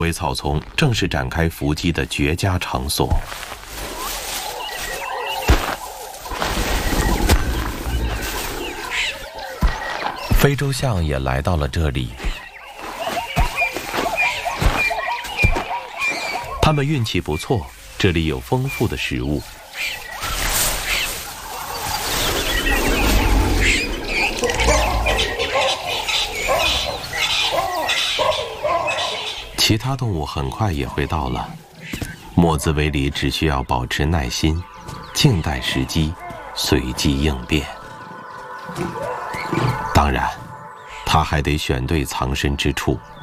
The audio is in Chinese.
围草丛正是展开伏击的绝佳场所。非洲象也来到了这里，它们运气不错，这里有丰富的食物。其他动物很快也会到了，莫兹维里只需要保持耐心，静待时机，随机应变。当然，他还得选对藏身之处，